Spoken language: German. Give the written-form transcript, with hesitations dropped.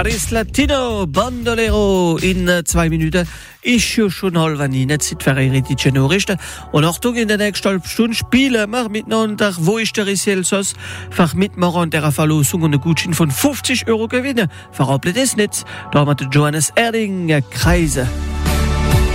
Paris Latino, Bandolero in 2 Minuten. Ist ja schon halb nicht Zeit für ihre Nachrichten. Und Achtung, in der nächsten halben Stunde spielen wir miteinander, wo ist der Celsius, für mitmachen an der Verlosung und einen Gutschein von 50 € gewinnen. Verrappelt es nicht. Da haben wir den Johannes Erding, Kreise.